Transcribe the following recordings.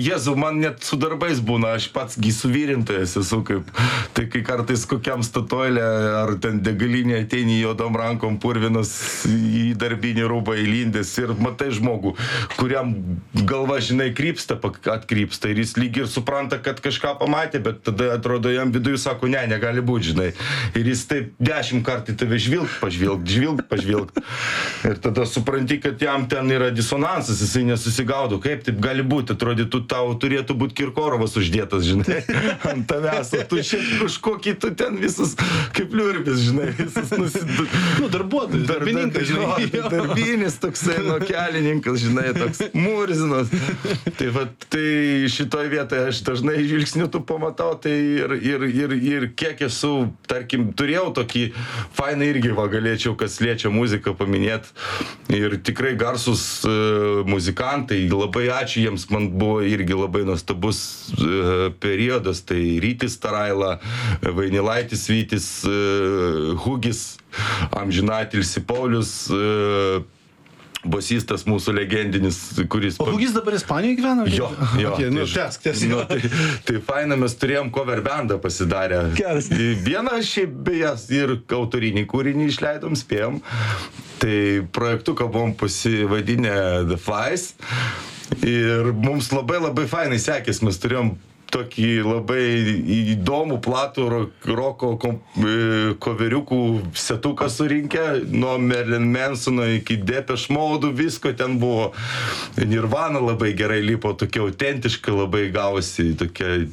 Jėzau, man net su darbais būna, aš pats suvyrintojas esu, tai kai kartais kokiam statoilė ar ten degalinė ateini juodom rankom purvinas į darbinį rūbą įlindęs ir matai žmogų, kuriam galva, žinai, atkrypsta ir jis lyg ir supranta, kad kažką pamatė, bet tada atrodo jam viduje sako, ne, negali būti, žinai. Ir jis taip 10 kartų tave žvilgt. Ir tada supranti, kad jam ten yra disonansas, jisai nesusigaudo, kaip taip gali būti, atrodytų tau turėtų būti Kirkorovas uždėtas, žinai, ant tavęs, o tu čia kažkokį, tu ten visas kaip liurbis, žinai, visas darbuotojas, darbininkas, žinai. Darbinis toksai, kelininkas, žinai, toks murzinas. Tai šitoj vietoje aš dažnai žvilgsniu tu pamatau, tai ir kiek esu, tarkim, turėjau tokį fainą irgi, galėčiau, kas liečia muziką paminėti. Ir tikrai garsus muzikantai, labai ačiū jiems, man buvo irgi labai nuostabus periodas, tai Rytis Taraila, Vainilaitis Vytis, Hugis, amžinatilsi Paulius, bosistas mūsų legendinis, kuris... O Hugis dabar Ispanijoje gyvena? Jo. Tęsk. Tai faina, mes turėjom cover bandą pasidarę. Geras. Vieną šiaip beje ir autorinį kūrinį išleidom, spėjom. Tai projektuką buvom pasivadinę The Flies. Ir mums labai fainai sekės, mes turėjom tokį labai įdomų, platų roko koveriukų setuką surinkę, nuo Marilyn Mansono iki Depeche Mode, visko ten buvo. Nirvana labai gerai lipo, tokia autentiška, labai gavosi, tokia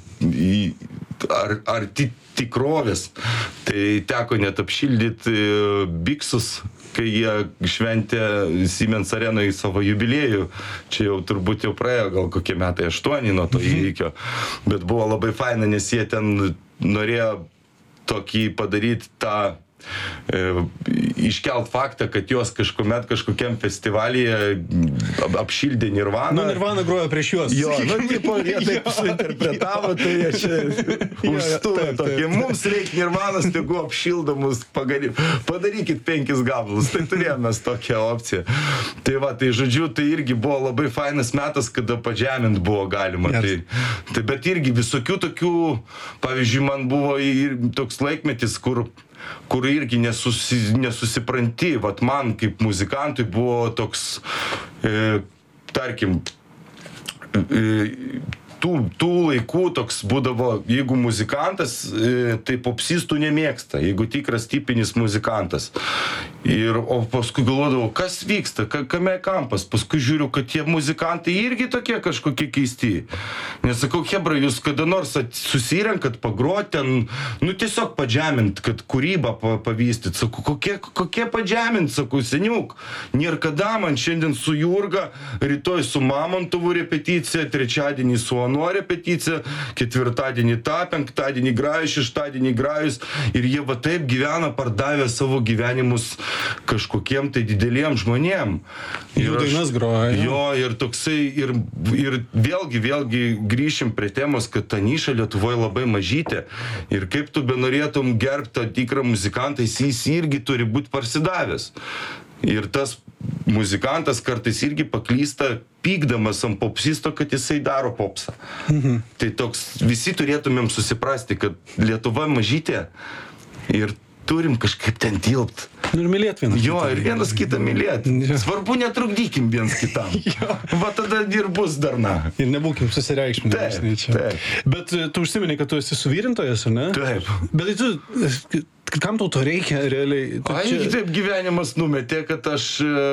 arti tikrovės. Tai teko net apšildyti Biksus, kai jie šventė Siemens Arenoje savo jubiliejų. Čia jau turbūt jau praėjo gal kokie metai 8 nuo to įvykio. Bet buvo labai faina, nes jie ten norėjo tokį padaryti tą iškelt faktą, kad jos kažkokiam festivalyje apšildė Nirvaną. Nirvana grojo prieš juos. Jo, jie taip suinterpretavo, tai jie čia užstūmė tokį. Mums reikia Nirvanos, tegu apšildomus, padarykit 5 gabalus. Tai turėjome tokią opciją. Tai žodžiu, tai irgi buvo labai fainas metas, kada pažemint buvo galima. Bet irgi visokių tokių, pavyzdžiui, man buvo toks laikmetis, kur irgi nesusipranti. Vat man kaip muzikantui buvo toks, tarkim, tų laikų toks būdavo, jeigu muzikantas, tai popsistų nemėgsta, jeigu tikras tipinis muzikantas. O paskui galvodavau, kas vyksta, kame kampas, paskui žiūriu, kad tie muzikantai irgi tokie kažkokie keisti. Nesakau, hebra, jūs kada nors susirenkat, pagrot ten, tiesiog padžemint, kad kūrybą pavystyt. Sakau, kokie padžemint, sakau, seniuk. Nėra kada, man šiandien su Jurga, rytoj su Mamontovu repeticija, trečiadienį su Ano repeticija, ketvirtadienį tą, penktadienį grajus, šeštadienį grajus. Ir jie va taip gyvena, pardavę savo gyvenimus kažkokiem tai dideliem žmonėm. Jų dainas groja. Jo, ir toksai, ir vėlgi grįšim prie temos, kad ta niša Lietuvoje labai mažytė. Ir kaip tu benorėtum gerbti tą tikrą muzikantą, jis irgi turi būti parsidavęs. Ir tas muzikantas kartais irgi paklysta pykdamas ant popsisto, kad jisai daro popsą. Tai toks, visi turėtumėm susiprasti, kad Lietuva mažytė ir turim kažkaip ten tilpt. Ir mylėt vienas. Jo, ir vienas kitą mylėt. Svarbu netrukdykim vienas kitam. Va tada ir bus darna. Ir nebūkim susireikšminti. Taip. Bet tu užsiminei, kad tu esi suvyrintojas, ar ne? Taip. Bet tu, kam tau to reikia realiai? Taip gyvenimas numetė, kad aš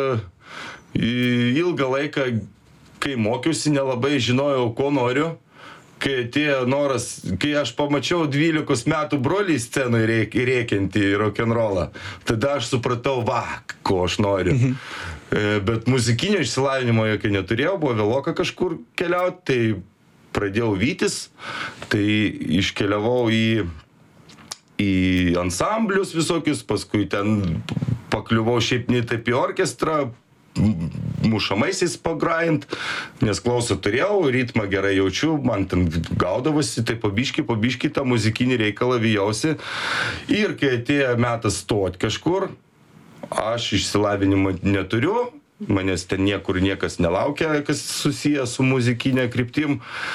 ilgą laiką, kai mokiausi, nelabai žinojau, ko noriu. Kai atėjo noras, kai aš pamačiau 12 metų brolį scenoje rėkiantį rock'n'rollą, tada aš supratau, ko aš noriu. Bet muzikinio išsilavinimo jokio neturėjau, buvo vėloka kažkur keliauti, tai pradėjau vytis, tai iškeliavau į ansamblius visokius, paskui ten pakliuvau šiaip ne taip į orkestrą, mušamaisiais pagrajant, nes klausą turėjau, ritmą gerai jaučiu, man ten gaudavosi, tai pabiški tą muzikinį reikalą vijausi. Ir kai atėjo metas stot kažkur, aš išsilavinimo neturiu, manęs ten niekur niekas nelaukia, kas susijęs su muzikinė kryptim.